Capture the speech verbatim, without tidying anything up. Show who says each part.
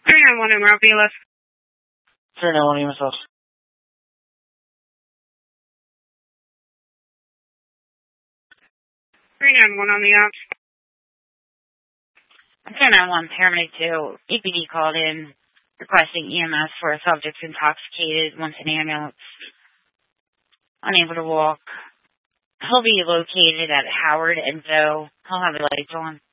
Speaker 1: three nine one, where I'll be left.
Speaker 2: three nine one, E M S house.
Speaker 1: three nine one on the ops.
Speaker 3: three nine one, paramedic two, A P D called in, requesting E M S for a subject intoxicated, wants an ambulance, unable to walk. He'll be located at Howard and Zoe. He'll have the lights on.